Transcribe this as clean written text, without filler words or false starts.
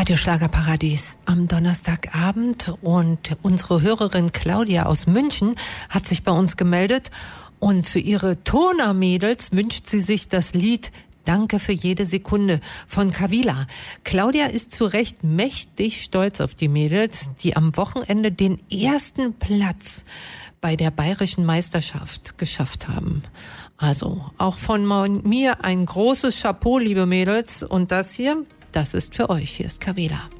Radio Schlagerparadies am Donnerstagabend und unsere Hörerin Claudia aus München hat sich bei uns gemeldet und für ihre Turner-Mädels wünscht sie sich das Lied Danke für jede Sekunde von Kavila. Claudia ist zu Recht mächtig stolz auf die Mädels, die am Wochenende den ersten Platz bei der Bayerischen Meisterschaft geschafft haben. Also auch von mir ein großes Chapeau, liebe Mädels. Und das hier, das ist für euch. Hier ist Kavila.